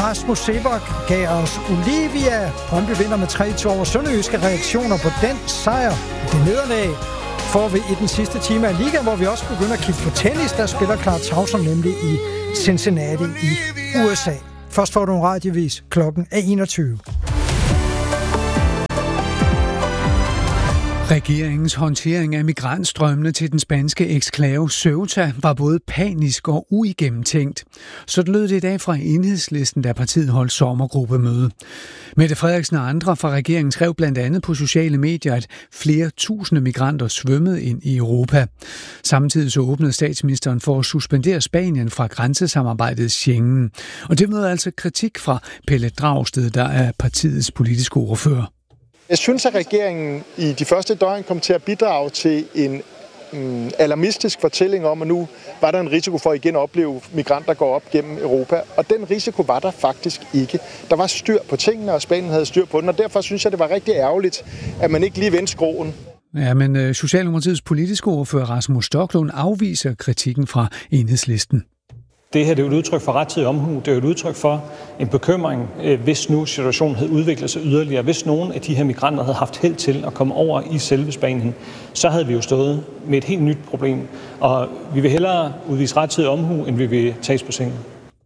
Rasmus Seebach gav os Olivia. Brøndby vinder med 3-2 over Sønderjyske. Reaktioner på den sejr. Det nederlag får vi i den sidste time af ligaen, hvor vi også begynder at kigge på tennis. Der spiller Clara Tauson nemlig i Cincinnati i USA. Først får du en radiovis. Klokken er 21. Regeringens håndtering af migrantstrømmene til den spanske eksklave Ceuta var både panisk og uigennemtænkt. Sådan lød det i dag fra Enhedslisten, da partiet holdt sommergruppemøde. Mette Frederiksen og andre fra regeringen skrev blandt andet på sociale medier, at flere tusinde migranter svømmede ind i Europa. Samtidig så åbnede statsministeren for at suspendere Spanien fra grænsesamarbejdet Schengen. Og det møder altså kritik fra Pelle Dragsted, der er partiets politiske ordfører. Jeg synes, at regeringen i de første døgn kom til at bidrage til en alarmistisk fortælling om, at nu var der en risiko for at igen opleve migranter går op gennem Europa. Og den risiko var der faktisk ikke. Der var styr på tingene, og Spanien havde styr på den, og derfor synes jeg, det var rigtig ærgerligt, at man ikke lige vendte skroen. Ja, men Socialdemokratiets politiske ordfører Rasmus Stoklund afviser kritikken fra Enhedslisten. Det her det er et udtryk for rettidig omhu. Det er et udtryk for en bekymring, hvis nu situationen havde udviklet sig yderligere. Hvis nogen af de her migranter havde haft held til at komme over i selve Spanien, så havde vi jo stået med et helt nyt problem. Og vi vil hellere udvise rettidig omhu, end vi vil tages på sengen.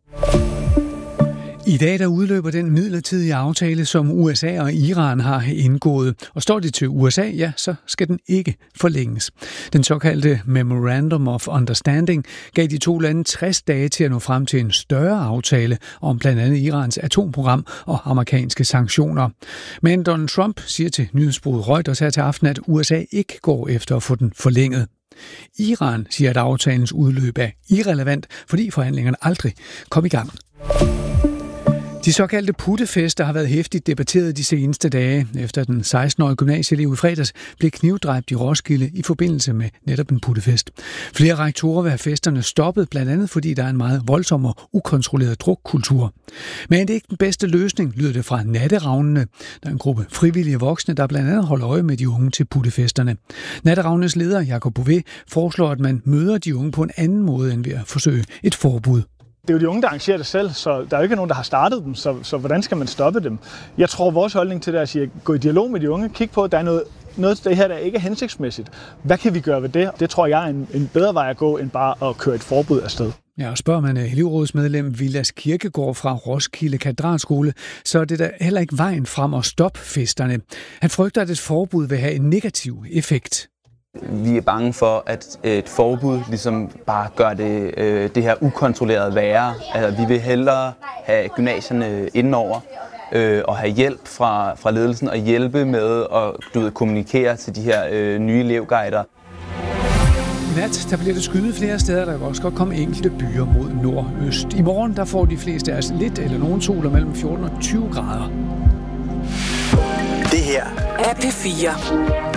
I dag der udløber den midlertidige aftale, som USA og Iran har indgået. Og står det til USA, ja, så skal den ikke forlænges. Den såkaldte Memorandum of Understanding gav de to lande 60 dage til at nå frem til en større aftale om blandt andet Irans atomprogram og amerikanske sanktioner. Men Donald Trump siger til nyhedsbureauet Reuters her til aften, at USA ikke går efter at få den forlænget. Iran siger, at aftalens udløb er irrelevant, fordi forhandlingerne aldrig kom i gang. De såkaldte puttefester har været hæftigt debatteret de seneste dage, efter den 16-årige gymnasieelev i fredags blev knivdræbt i Roskilde i forbindelse med netop en puttefest. Flere rektorer vil have festerne stoppet, blandt andet fordi der er en meget voldsom og ukontrolleret drukkultur. Men det er ikke den bedste løsning, lyder det fra Natteravnene. Der er en gruppe frivillige voksne, der blandt andet holder øje med de unge til puttefesterne. Natteravnenes leder, Jakob Bouvet, foreslår, at man møder de unge på en anden måde end ved at forsøge et forbud. Det er jo de unge, der arrangerer det selv, så der er jo ikke nogen, der har startet dem, så hvordan skal man stoppe dem? Jeg tror, vores holdning til det er at sige, gå i dialog med de unge, kig på, at der er noget af det her, der ikke er hensigtsmæssigt. Hvad kan vi gøre ved det? Det tror jeg er en bedre vej at gå, end bare at køre et forbud afsted. Ja, og spørger man elevrådsmedlem Vilas Kirkegaard fra Roskilde Katedralskole, så er det da heller ikke vejen frem at stoppe festerne. Han frygter, at et forbud vil have en negativ effekt. Vi er bange for, at et forbud ligesom bare gør det her ukontrolleret værre. Altså, vi vil hellere have gymnasierne indenover og have hjælp fra ledelsen og hjælpe med at kommunikere til de her nye elevguider. I nat der bliver det skyet flere steder, der kan også godt komme enkelte byer mod nordøst. I morgen der får de fleste af os lidt eller nogen soler mellem 14 og 20 grader. Det her er P4.